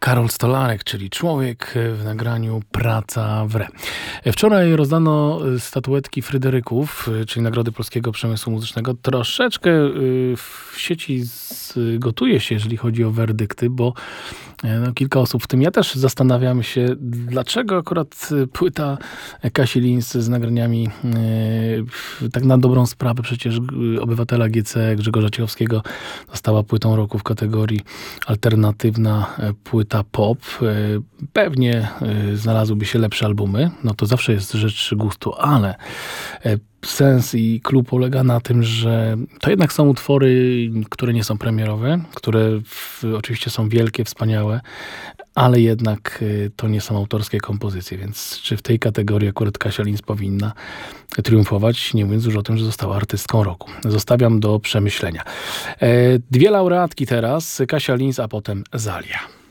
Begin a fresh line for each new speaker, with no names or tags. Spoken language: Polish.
Karol Stolarek, czyli Człowiek w nagraniu Praca w Re. Wczoraj rozdano statuetki Fryderyków, czyli Nagrody Polskiego Przemysłu Muzycznego. Troszeczkę w sieci gotuje się, jeżeli chodzi o werdykty, bo kilka osób, w tym ja też, zastanawiam się, dlaczego akurat płyta Kasi Linz z nagraniami, tak na dobrą sprawę, przecież Obywatela GC Grzegorza Ciechowskiego została płytą roku w kategorii alternatywna płyta pop. Pewnie znalazłyby się lepsze albumy, no to zawsze jest rzecz gustu, ale sens i clue polega na tym, że to jednak są utwory, które nie są premierowe, które oczywiście są wielkie, wspaniałe, ale jednak to nie są autorskie kompozycje, więc czy w tej kategorii akurat Kasia Linz powinna triumfować, nie mówiąc już o tym, że została artystką roku. Zostawiam do przemyślenia. Dwie laureatki teraz, Kasia Linz, a potem Zalia.